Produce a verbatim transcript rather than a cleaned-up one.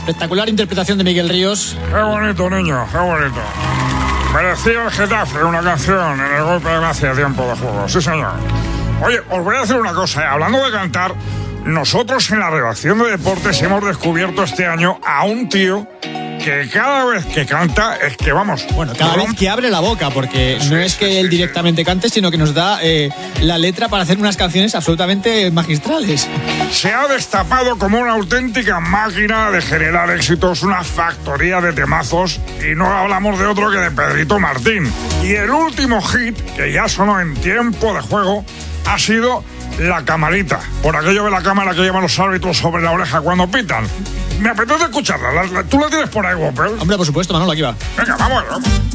espectacular interpretación de Miguel Ríos. Qué bonito, niño, qué bonito. Merecía el Getafe una canción en el golpe de gracia de tiempo de juego. Sí, señor. Oye, os voy a decir una cosa, ¿eh? Hablando de cantar, nosotros en la redacción de deportes hemos descubierto este año a un tío que cada vez que canta es que vamos... Bueno, cada vez que abre la boca, porque sí, no es que sí, él sí, directamente sí. cante, sino que nos da eh, la letra para hacer unas canciones absolutamente magistrales. Se ha destapado como una auténtica máquina de generar éxitos, una factoría de temazos, y no hablamos de otro que de Pedrito Martín. Y el último hit, que ya sonó en tiempo de juego, ha sido La Camarita, por aquello de la cámara que llevan los árbitros sobre la oreja cuando pitan. Me apetece escucharla. ¿Tú la tienes por ahí, Whopper? Hombre, por supuesto, Manolo, aquí va. Venga, vamos, vamos.